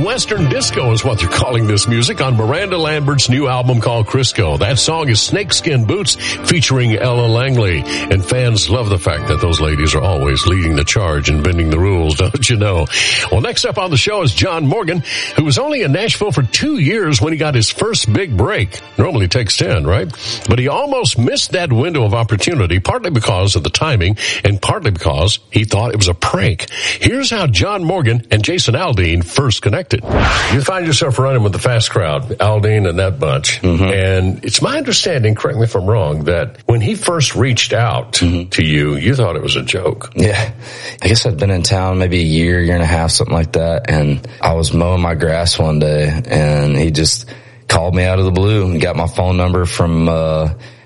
Western disco is what they're calling this music on Miranda Lambert's new album called Crisco. That song is Snakeskin Boots featuring Ella Langley. And fans love the fact that those ladies are always leading the charge and bending the rules, don't you know? Well, next up on the show is John Morgan, who was only in Nashville for 2 years when he got his first big break. Normally it takes 10, right? But he almost missed that window of opportunity, partly because of the timing and partly because he thought it was a prank. Here's how John Morgan and Jason Aldean first connected. You find yourself running with the fast crowd, Aldean and that bunch. Mm-hmm. And it's my understanding, correct me if I'm wrong, that when he first reached out to you, you thought it was a joke. Yeah. I guess I'd been in town maybe a year and a half, something like that. And I was mowing my grass one day and he just called me out of the blue and got my phone number from